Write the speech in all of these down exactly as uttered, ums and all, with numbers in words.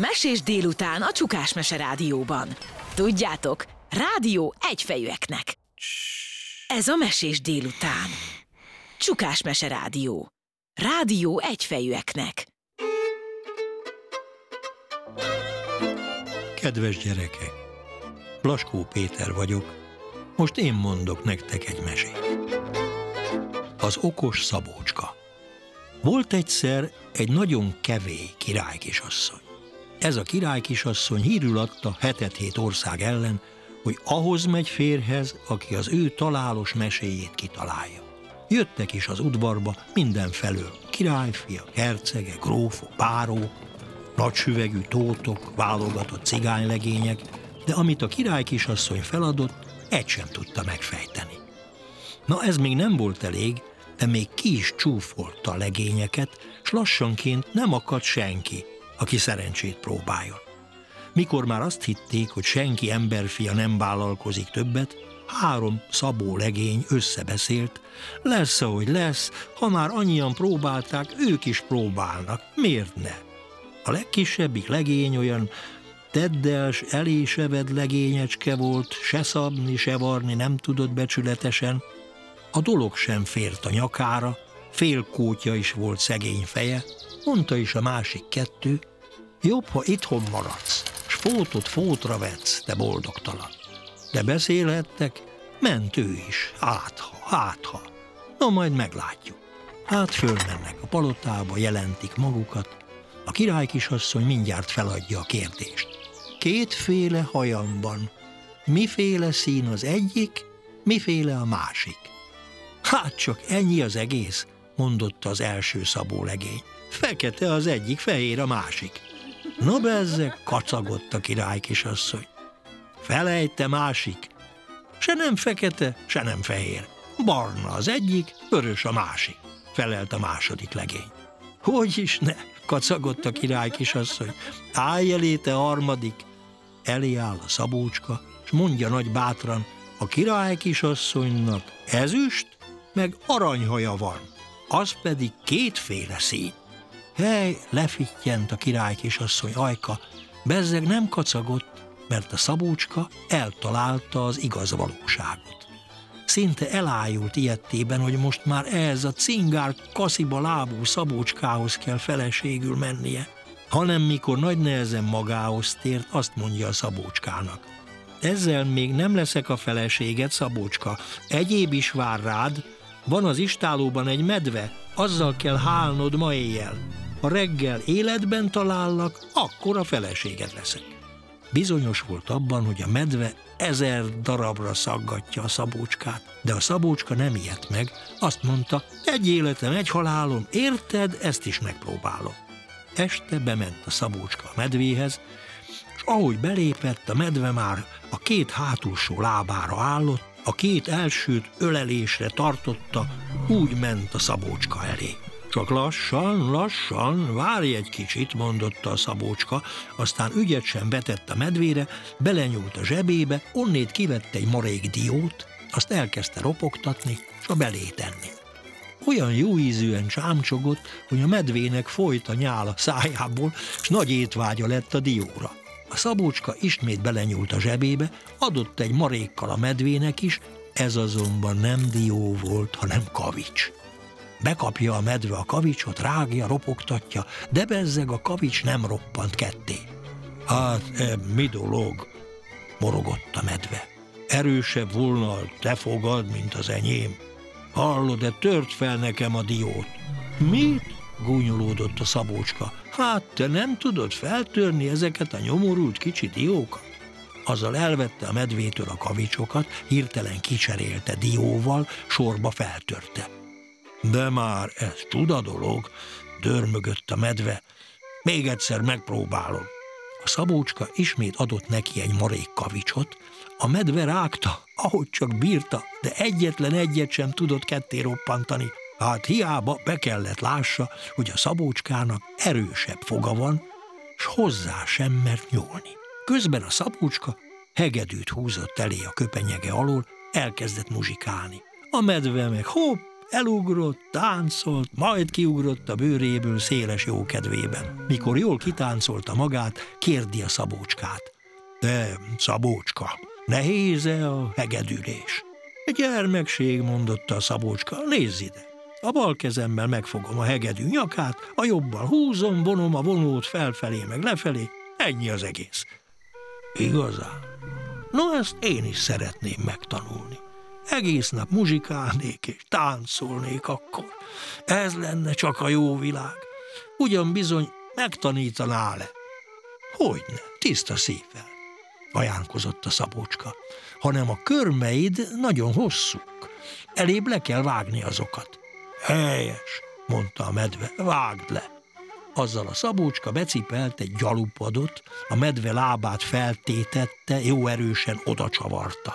Mesés délután a Csukás Mese Rádióban. Tudjátok, rádió egyfejűeknek. Ez a Mesés délután. Csukás Mese Rádió. Rádió egyfejűeknek. Kedves gyerekek, Blaskó Péter vagyok, most én mondok nektek egy mesét. Az okos Szabócska. Volt egyszer egy nagyon kevély királykisasszony. Ez a királykisasszony hírül adta hetet-hét ország ellen, hogy ahhoz megy férjhez, aki az ő találos meséjét kitalálja. Jöttek is az udvarba mindenfelől, királyfiak, hercegek, grófok, bárók, nagysüvegű tótok, válogatott cigánylegények, de amit a királykisasszony feladott, egy sem tudta megfejteni. Na ez még nem volt elég, de még ki is csúfolta a legényeket, s lassanként nem akadt senki, aki szerencsét próbáljon. Mikor már azt hitték, hogy senki emberfia nem vállalkozik többet, három szabó legény összebeszélt, lesz, ahogy lesz, ha már annyian próbálták, ők is próbálnak, miért ne? A legkisebbik legény olyan teddels, eléseved legényecske volt, se szabni, se varni nem tudott becsületesen. A dolog sem fért a nyakára, félkótya is volt szegény feje, mondta is a másik kettő, jobb, ha itthon maradsz, s fótot fótra vetsz, te boldogtalan. De beszélhettek, ment ő is, hátha, hátha. No, majd meglátjuk. Hát fölmennek a palotába, jelentik magukat, a királykisasszony mindjárt feladja a kérdést. Kétféle hajam van, miféle szín az egyik, miféle a másik. Hát csak ennyi az egész, mondotta az első szabó legény. Fekete az egyik, fehér a másik. No bezzeg, kacagott a királykisasszony. Felejte másik. Se nem fekete, se nem fehér. Barna az egyik, vörös a másik, felelt a második legény. Hogy is ne, kacagott a királykisasszony. Állj elé, te harmadik. Elé áll a Szabócska, s mondja nagy bátran, a királykisasszonynak ezüst, meg aranyhaja van, az pedig kétféle szín. Hely, lefittyent a királykisasszony ajka, bezzeg nem kacagott, mert a Szabócska eltalálta az igaz valóságot. Szinte elájult ilyettében, hogy most már ehhez a cingár kasziba lábú Szabócskához kell feleségül mennie, hanem mikor nagy nehezen magához tért, azt mondja a Szabócskának. Ezzel még nem leszek a feleséged, Szabócska, egyéb is vár rád, van az istállóban egy medve, azzal kell hálnod ma éjjel. Ha reggel életben talállak, akkor a feleséged leszek. Bizonyos volt abban, hogy a medve ezer darabra szaggatja a Szabócskát, de a Szabócska nem ijedt meg, azt mondta, egy életem, egy halálom, érted, ezt is megpróbálom. Este bement a Szabócska a medvéhez, és ahogy belépett, a medve már a két hátulsó lábára állott, a két elsőt ölelésre tartotta, úgy ment a Szabócska elé. Csak lassan, lassan, várj egy kicsit, mondotta a Szabócska, aztán ügyet sem vetett a medvére, belenyúlt a zsebébe, onnét kivette egy marék diót, azt elkezdte ropogtatni, s a belé tenni. Olyan jó ízűen csámcsogott, hogy a medvének folyt a nyál a szájából, s nagy étvágya lett a dióra. A Szabócska ismét belenyúlt a zsebébe, adott egy marékkal a medvének is, ez azonban nem dió volt, hanem kavics. Bekapja a medve a kavicsot, rágja, ropogtatja, de bezzeg a kavics nem roppant ketté. Hát, e, mi dolog? Morogott a medve. Erősebb volna, te fogad, mint az enyém. Hallod, de tört fel nekem a diót. Mit? Gúnyolódott a Szabócska. Hát, te nem tudod feltörni ezeket a nyomorult kicsi diókat? Azzal elvette a medvétől a kavicsokat, hirtelen kicserélte dióval, sorba feltörte. De már ez csuda dolog, dörmögött a medve. Még egyszer megpróbálom. A Szabócska ismét adott neki egy marék kavicsot, a medve rágta, ahogy csak bírta, de egyetlen egyet sem tudott ketté roppantani. Hát hiába be kellett lássa, hogy a Szabócskának erősebb foga van, s hozzá sem mert nyúlni. Közben a Szabócska hegedűt húzott elé a köpenyege alól, elkezdett muzsikálni. A medve meg hopp, elugrott, táncolt, majd kiugrott a bőréből széles jókedvében. Mikor jól kitáncolta magát, kérdi a Szabócskát. De, Szabócska, nehéz-e a hegedülés? Gyermekség, mondotta a Szabócska, nézz ide. A bal kezemmel megfogom a hegedű nyakát, a jobbal húzom, vonom a vonót felfelé meg lefelé, ennyi az egész. Igazán? No, ezt én is szeretném megtanulni. Egész nap muzsikálnék és táncolnék akkor. Ez lenne csak a jó világ. Ugyan bizony megtanítaná-e? Hogyne, tiszta szívvel, ajánkozott a Szabócska, hanem a körmeid nagyon hosszúk. Elébb le kell vágni azokat. Helyes, mondta a medve, vágd le. Azzal a Szabócska becipelt egy gyalupadot, a medve lábát feltétette, jó erősen oda csavarta.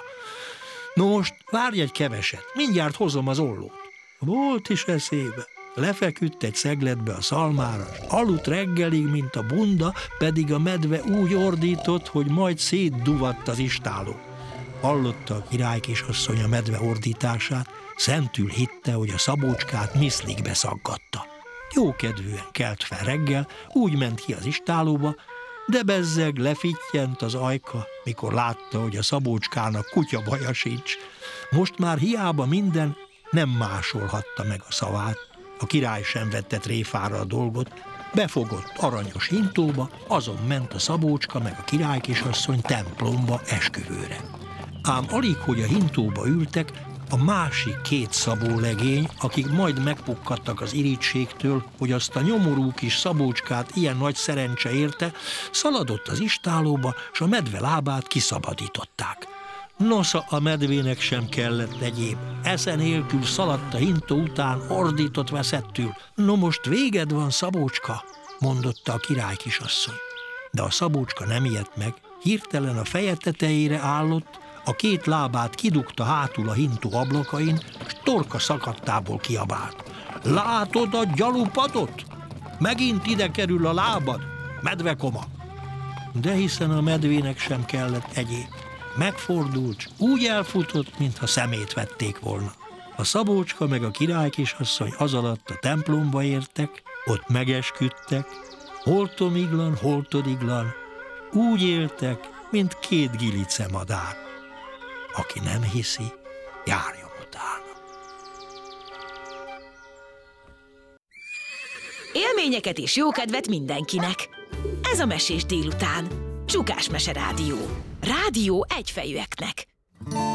No most várj egy keveset, mindjárt hozom az ollót. Volt is eszébe. Lefeküdt egy szegletbe a szalmára, aludt reggelig, mint a bunda, pedig a medve úgy ordított, hogy majd szétduvadt az istáló. Hallotta a király kisasszony a medve ordítását, szentül hitte, hogy a Szabócskát miszlikbe szaggatta. Jókedvűen kelt fel reggel, úgy ment ki az istálóba, de bezzeg lefittyent az ajka, mikor látta, hogy a Szabócskának kutya baja sincs. Most már hiába minden, nem másolhatta meg a szavát. A király sem vette tréfára a dolgot, befogott aranyos hintóba, azon ment a Szabócska meg a király kisasszony templomba esküvőre. Ám alig, hogy a hintóba ültek, a másik két szabólegény, akik majd megpukkadtak az irítségtől, hogy azt a nyomorú kis Szabócskát ilyen nagy szerencse érte, szaladott az istálóba, s a medve lábát kiszabadították. Nosza, a medvének sem kellett egyéb. Esze nélkül szaladt a hintó után, ordított veszettül. No most véged van, Szabócska, mondotta a király kisasszony. De a Szabócska nem ijedt meg, hirtelen a feje tetejére állott, a két lábát kidugta hátul a hintó ablakain, s torka szakadtából kiabált. Látod a gyalupadot? Megint ide kerül a lábad, medvekoma! De hiszen a medvének sem kellett egyéb. Megfordult, s úgy elfutott, mintha szemét vették volna. A Szabócska meg a király kisasszony azalatt a templomba értek, ott megesküdtek, holtomiglan, holtodiglan, úgy éltek, mint két gilice madár. Aki nem hiszi, járjon utána. Élményeket és jókedvet mindenkinek. Ez a Mesés délután. Csukás Mese Rádió. Rádió egyfejűeknek.